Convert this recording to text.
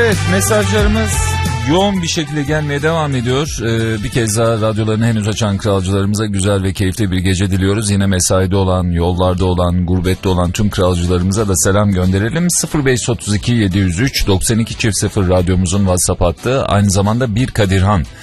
Evet, mesajlarımız yoğun bir şekilde gelmeye devam ediyor. Bir kez daha radyolarını henüz açan kralcılarımıza güzel ve keyifli bir gece diliyoruz. Yine mesaide olan, yollarda olan, gurbette olan tüm kralcılarımıza da selam gönderelim. 0532 703 92 0 radyomuzun WhatsApp hattı. Aynı zamanda bir Kadirhan